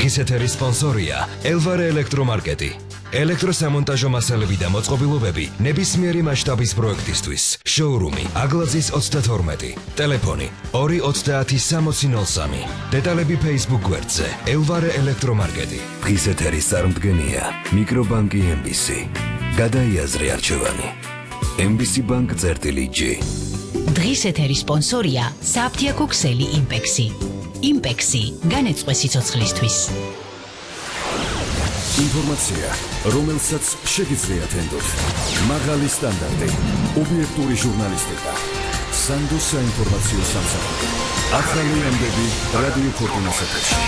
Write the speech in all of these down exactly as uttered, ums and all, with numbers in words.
დღის ეთერის სპონსორია ელვარე ელექტრომარკეტი. ელექტროსამონტაჟო მასალები და მოწყობილობები ნებისმიერი მასშტაბის პროექტისთვის. შოურუმი აგლაძის ოცდათორმეტი. ტელეფონი ორი ოცდაათი სამოცი ნოლ სამი. დეტალები Facebook გვერდზე ელვარე ელექტრომარკეტი. დღის ეთერის წარმდგენია მიკრობანკი ემ ბი სი. გადაიაზრე არჩევანი. ემ ბი სი ბანკ წერტილი ჯი. დღის ეთერის სპონსორია საფთიაქო ქსელი იმპექსი. იმპექსი განეწყვე სიცოცხლისთვის. ინფორმაცია, რომელსაც შეგიძლიათ ენდოთ. მაღალი სტანდარტი, ობიექტური ჟურნალისტიკა. სანდო საინფორმაციო სამსახური. ახალი ამბები რადიო ფორტუნას ეთერში.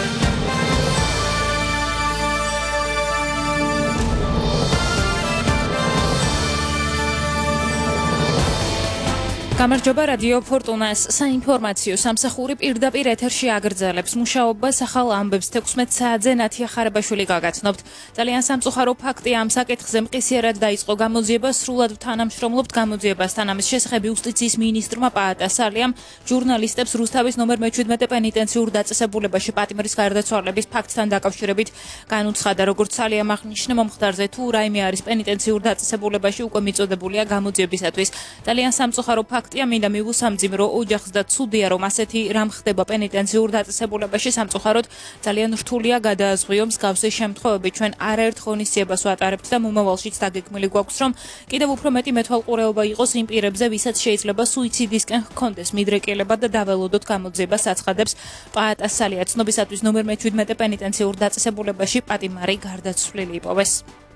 გამარჯობა რადიო ფორტუნას საინფორმაციო სამსახური პირდაპირ ეთერში აგრძელებს მუშაობას ახალ ამბებს თექვსმეტ საათზე ნათია ხარებაშვილი გაგაცნობთ. ძალიან სამწუხარო ფაქტია ამ საკითხზე მყისიერად დაიწყო გამოძიება, სრულად თანამშრომლობთ გამოძიებასთან. ამის შესახებ იუსტიციის მინისტრმა პაატასალიამ ჟურნალისტებს რუსთავის ნომერ მეჩვიდმეტე პენიტენციურ დაწესებულებაში პატიმრის გარდაცვალების ფაქტთან დაკავშირებით განუცხადა, როგორც სალიამ აღნიშნა, მომხდარზე თუ რაიმე არის პენიტენციურ დაწესებულებაში უკვე მიწოდებულია გამოძიებისათვის. ძალიან სამწუხარო ფაქტია მინდა მივუსამძიმრო, ოჯახს და ცუდია, რომ ასეთი რამ ხდება პენიტენციურ დაწესებულებაში. სამწუხაროდ ძალიან რთულია გადააზღვიო მსგავსი შემთხვევები. ჩვენ არაერთ ღონისძიებას ვატარებთ და მომავალშიც დაგეგმილი გვაქვს, რომ კიდევ უფრო მეტი მეთვალყურეობა იყოს იმ პირებზე, ვისაც შეიძლება სუიციდისკენ ჰქონდეს მიდრეკილება და დაველოდოთ გამოძიებას აცხადებს პაატასალია. ცნობისათვის ნომერ მეჩვიდმეტე პენიტენციურ დაწესებულებაში პატიმარი გარდაცვლილი იპოვეს.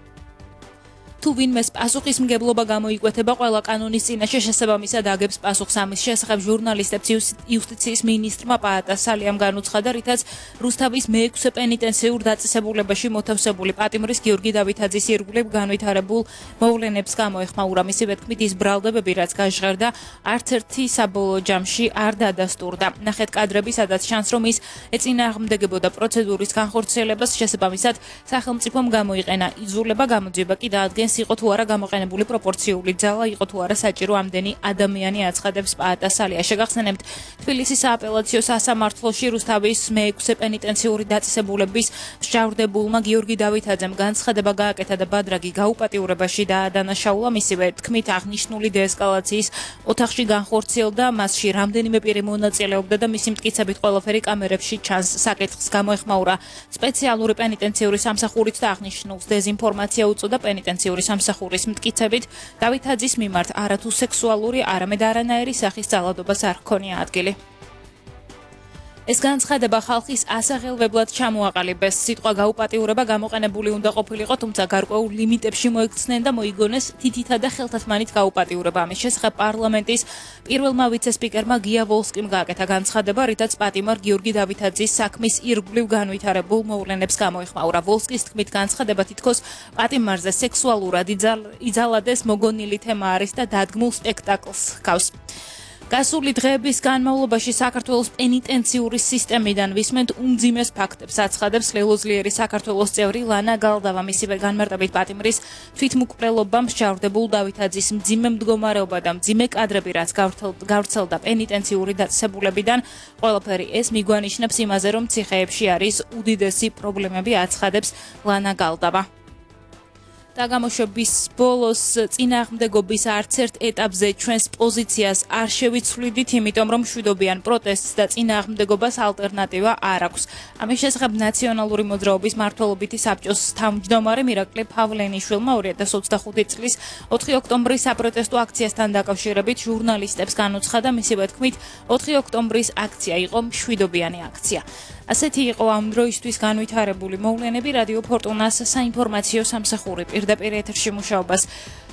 თუ ვინმეს პასუხისმგებლობა გამოიკვეთება ყველა კანონის წინაშე შესაბამისად აგებს პასუხს. ამის შესახებ ჟურნალისტებს იუსტიციის მინისტრმა პაატასალიამ განუცხადა, რითაც რუსთავის მეექვსე პენიტენციურ დაწესებულებაში მოთავსებული პატიმრის გიორგი დავითაძის ირგვლივ განვითარებულ მოვლენებს გამოეხმაურა. მისივე თქმით, ის ბრალდებები, რაც გაჟღერდა, არც ერთი საბოლოო ჯამში არ დადასტურდა. ნახეთ კადრები, სადაც ჩანს, რომ ის ეწინააღმდეგებოდა პროცედურის განხორციელებას, შესაბამისად სახელმწიფომ გამოიყენა იზოლება, გამოძიება კი დაადგენს იყო თუ არა გამოყენებული პროპორციული ძალა, იყო თუ არა საჭირო ამდენი ადამიანი, აცხადებს პაატასალია. შეგახსენებთ, თბილისის სააპელაციო სასამართლოში რუსთავის მეექვსე პენიტენციური დაწესებულების მსჯავრდებულმა გიორგი დავითაძემ განცხადება გააკეთა და ბადრაგი გაუპატიურებაში დაადანაშაულა. მისივე თქმით, აღნიშნული დეესკალაციის ოთახში განხორციელდა, მასში რამდენიმე პირი მონაწილეობდა და მისი მტკიცებით ყველაფერი კამერებში ჩანს. საკითხს გამოეხმაურა სპეციალური პენიტენციური სამსახურით და აღნიშნულს დეზინფორმაცია უწოდა. პენიტენციური სამსახურის მტკიცებით, დავითაძის მიმართ არათუ სექსუალური, არამედ არანაირი სახის ძალადობას არ ჰქონია ადგილი. ეს განცხადება ხალხის ასაღელვებლად ჩამოაყალიბეს. სიტყვა გაუპატიურება გამოყენებული უნდა ყოფილიყო, თუმცა გარკვეულ ლიმიტებში მოიქცნენ და მოიგონეს თითითა და ხელთათმანით გაუპატიურება. ამის შესახებ პარლამენტის პირველმა ვიცე-სპიკერმა გია ვოლსკიმ გააკეთა განცხადება, რითაც პატიმარ გიორგი დავითაძის საქმის ირგვლივ განვითარებულ მოვლენებს გამოეხმაურა. ვოლსკის თქმით, განცხადება თითქოს პატიმარზე სექსუალურად იძალადეს მოგონილი თემა არის და დადგმულ სპექტაკლს ჰგავს. გასული დღეების განმავლობაში საქართველოს პენიტენციური სისტემიდან ვისმენთ უმძიმეს ფაქტებს, აცხადებს ლელოზლიერი საქართველოს წევრი ლანა გალდავა. მისივე განმარტებით პატიმრის თვითმკვლელობა, მსჯავრდებულ დავითაძის მძიმე მდგომარეობა და მძიმე კადრები, რაც გავრცელდა პენიტენციური დაწესებულებიდან, ყველაფერი ეს მიგვანიშნებს იმაზე, რომ ციხეებში არის უდიდესი პრობლემები, აცხადებს ლანა გალდავა. და გამოშვების ბოლოს წინააღმდეგობის არც ერთ ეტაპზე ჩვენს პოზიციას არ შევიცვლიდით, იმიტომ რომ მშვიდობიან პროტესტს და წინააღმდეგობას ალტერნატივა არ აქვს. ამის შესახებ ნაციონალური მოძრაობის მმართველობითი საბჭოს თავმჯდომარე მირაკლი ფავლენიშვილმა ორი ათას ოცდახუთი წლის ოთხი ოქტომბრის საპროტესტო აქციასთან დაკავშირებით ჟურნალისტებს განუცხადა, მისივე თქმით, ოთხი ოქტომბრის აქცია იყო მშვიდობიანი აქცია. ასეთი იყო ამ დროისთვის განვითარებული მოვლენები. რადიო ფორტუნას საინფორმაციო სამსახური პირდაპირ ეთერში მუშაობას